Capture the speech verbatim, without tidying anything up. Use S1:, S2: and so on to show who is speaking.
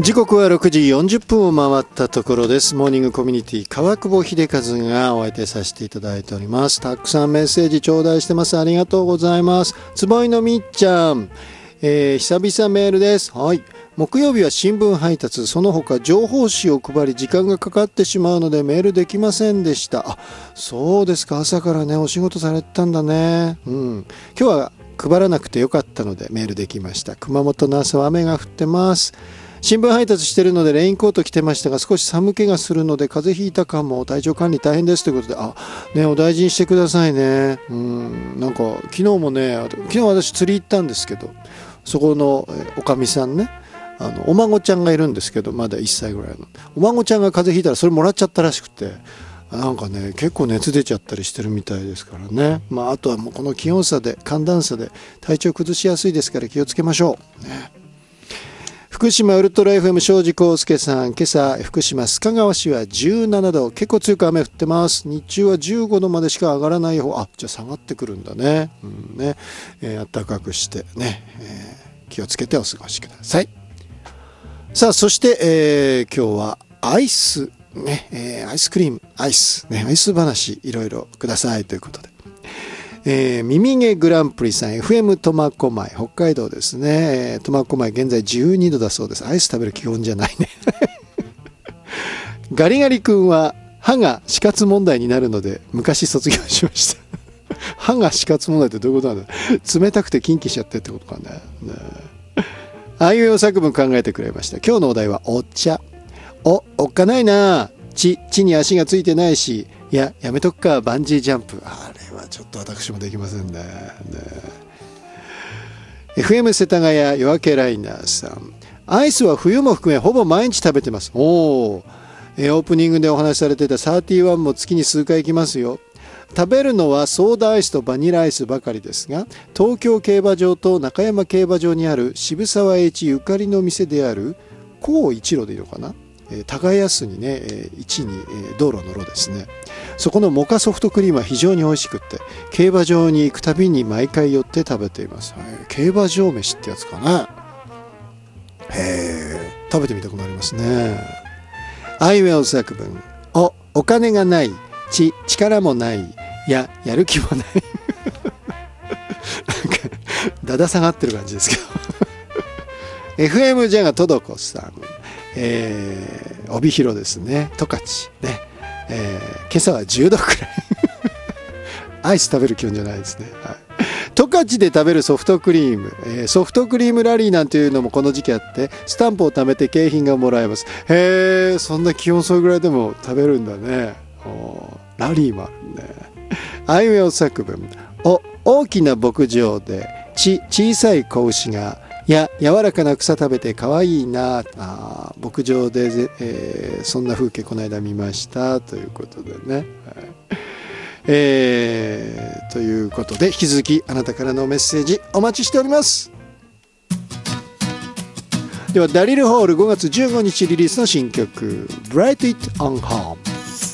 S1: 時刻はろくじよんじゅっぷんを回ったところです。モーニングコミュニティ川久保秀和がお相手させていただいております。たくさんメッセージ頂戴してます。ありがとうございます。つぼいのみっちゃん、えー、久々メールです。はい、木曜日は新聞配達、その他情報誌を配り時間がかかってしまうのでメールできませんでした。あ、そうですか。朝からねお仕事されてたんだね。うん、今日は配らなくてよかったのでメールできました。熊本の朝は雨が降ってます。新聞配達してるのでレインコート着てましたが少し寒気がするので風邪ひいたかも。体調管理大変ですということで、あ、ね、お大事にしてくださいね。うん、なんか昨日もね、昨日私釣り行ったんですけど、そこのおかみさんね、あのお孫ちゃんがいるんですけど、まだいっさいぐらいのお孫ちゃんが風邪ひいたらそれもらっちゃったらしくて、なんかね結構熱出ちゃったりしてるみたいですからね。まああとはもうこの気温差で寒暖差で体調崩しやすいですから気をつけましょうね。福島ウルトラ エフエム 庄司康介さん、今朝福島須賀川市はじゅうななど、結構強く雨降ってます。日中はじゅうごどまでしか上がらない方。あ、じゃあ下がってくるんだね。うんね、えー、暖かくしてね、えー、気をつけてお過ごしください。さあそして、えー、今日はアイスね、えー、アイスクリームアイスね、アイス話いろいろくださいということで、えー、耳毛グランプリさん、 エフエム 苫小牧北海道ですね。苫小牧現在じゅうにどだそうです。アイス食べる基本じゃないねガリガリ君は歯が死活問題になるので昔卒業しました歯が死活問題ってどういうことなんだ。冷たくてキンキしちゃってってことかね。ね、ああいう作文考えてくれました。今日のお題はお茶。お、おっかないな。地、地に足がついてないし、いや、やめとくか、バンジージャンプ。あれはちょっと私もできませんね。ね エフエム 世田谷夜明けライナーさん、アイスは冬も含めほぼ毎日食べてます。おー、えー、オープニングでお話しされてたサーティワンも月に数回行きますよ。食べるのはソーダアイスとバニラアイスばかりですが、東京競馬場と中山競馬場にある渋沢栄一ゆかりの店である高一路でいいのかな、耕すにね、一に道路の路ですね。そこのモカソフトクリームは非常に美味しくって、競馬場に行くたびに毎回寄って食べています。競馬場飯ってやつかな。へえ、食べてみたくなりますね。アイウェル作文、お、お金がない、ち、力もない、いや、やる気もないなんかだだ下がってる感じですけどエフエム ジャガトドコさん、えー、帯広ですね、十勝ね、えー、今朝はじゅうどくらいアイス食べる気温じゃないですね。はい、十勝で食べるソフトクリーム、えー、ソフトクリームラリーなんていうのもこの時期あって、スタンプを貯めて景品がもらえます。へえ、そんな気温それぐらいでも食べるんだね。ラリーもあるね。あいうえお作文、お、大きな牧場でち、小さい子牛が、いや、柔らかな草食べてかわいいなあ。牧場で、えー、そんな風景この間見ましたということでね、はい、えー、ということで引き続きあなたからのメッセージお待ちしております。ではダリル・ホールごがつじゅうごにちリリースの新曲 Bright It on Home。